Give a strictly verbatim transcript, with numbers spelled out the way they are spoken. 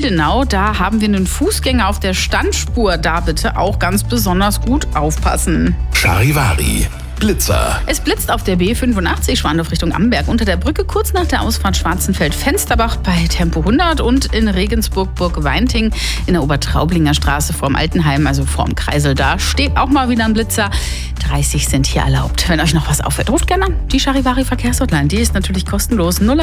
Wiedenau. Da haben wir einen Fußgänger auf der Standspur. Da bitte auch ganz besonders gut aufpassen. Charivari. Blitzer. Es blitzt auf der B fünfundachtzig Schwandorf Richtung Amberg unter der Brücke kurz nach der Ausfahrt Schwarzenfeld-Fensterbach bei Tempo hundert und in Regensburg-Burg-Weinting in der Obertraublinger Straße vorm Altenheim, also vorm Kreisel. Da steht auch mal wieder ein Blitzer. dreißig sind hier erlaubt. Wenn euch noch was auffällt, ruft gerne an. Die Charivari Verkehrshotline, die ist natürlich kostenlos. null